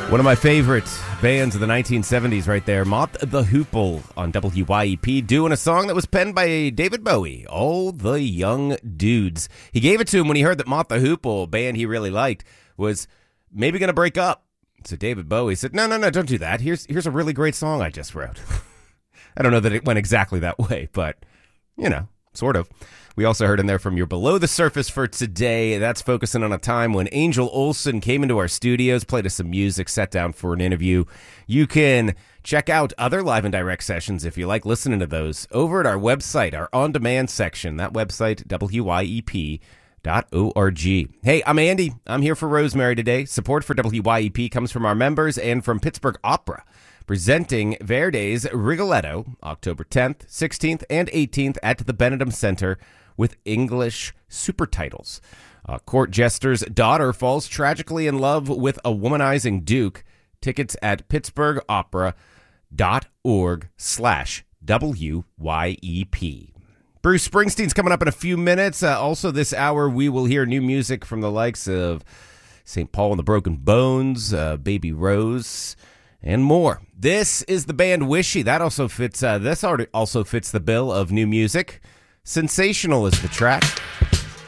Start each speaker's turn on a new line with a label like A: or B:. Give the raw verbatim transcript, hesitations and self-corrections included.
A: One of my favorite bands of the nineteen seventies right there, Mott the Hoople on W Y E P, doing a song that was penned by David Bowie, All the Young Dudes. He gave it to him when he heard that Mott the Hoople, a band he really liked, was maybe going to break up. So David Bowie said, no, no, no, don't do that. Here's, here's a really great song I just wrote. I don't know that it went exactly that way, but, you know, sort of. We also heard in there from your Below the Surface for today. That's focusing on a time when Angel Olsen came into our studios, played us some music, sat down for an interview. You can check out other live and direct sessions if you like listening to those over at our website, our on-demand section. That website, W Y E P dot org. Hey, I'm Andy. I'm here for Rosemary today. Support for W Y E P comes from our members and from Pittsburgh Opera, presenting Verdi's Rigoletto, October tenth, sixteenth, and eighteenth at the Benedum Center, with English super titles. Uh, court jester's daughter falls tragically in love with a womanizing duke. Tickets at pittsburgh opera dot org slash W Y E P. Bruce Springsteen's coming up in a few minutes. Uh, also this hour, we will hear new music from the likes of Saint Paul and the Broken Bones, uh, Baby Rose, and more. This is the band Wishy. That also fits, uh, this also fits the bill of new music. Sensational is the track.